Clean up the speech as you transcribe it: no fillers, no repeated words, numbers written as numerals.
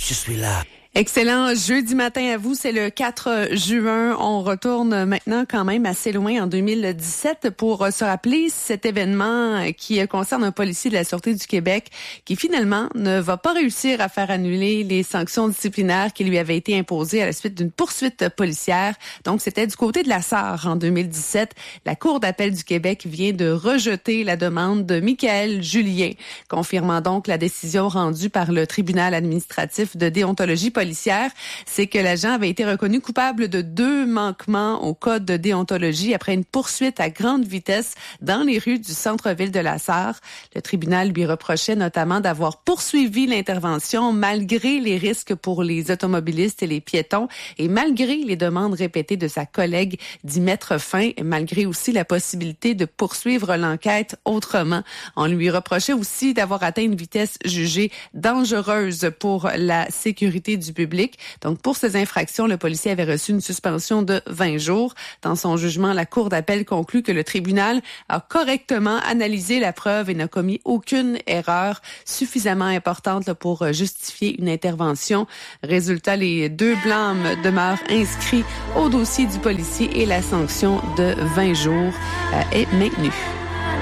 je suis là. Excellent jeudi matin à vous, c'est le 4 juin. On retourne maintenant quand même assez loin en 2017 pour se rappeler cet événement qui concerne un policier de la Sûreté du Québec qui finalement ne va pas réussir à faire annuler les sanctions disciplinaires qui lui avaient été imposées à la suite d'une poursuite policière. Donc c'était du côté de la Sarre en 2017. La Cour d'appel du Québec vient de rejeter la demande de Michaël Julien, confirmant donc la décision rendue par le tribunal administratif de déontologie policière, c'est que l'agent avait été reconnu coupable de 2 manquements au code de déontologie après une poursuite à grande vitesse dans les rues du centre-ville de la Sarre. Le tribunal lui reprochait notamment d'avoir poursuivi l'intervention malgré les risques pour les automobilistes et les piétons et malgré les demandes répétées de sa collègue d'y mettre fin, et malgré aussi la possibilité de poursuivre l'enquête autrement. On lui reprochait aussi d'avoir atteint une vitesse jugée dangereuse pour la sécurité du public. Donc, pour ces infractions, le policier avait reçu une suspension de 20 jours. Dans son jugement, la Cour d'appel conclut que le tribunal a correctement analysé la preuve et n'a commis aucune erreur suffisamment importante pour justifier une intervention. Résultat, les 2 blâmes demeurent inscrits au dossier du policier et la sanction de 20 jours est maintenue.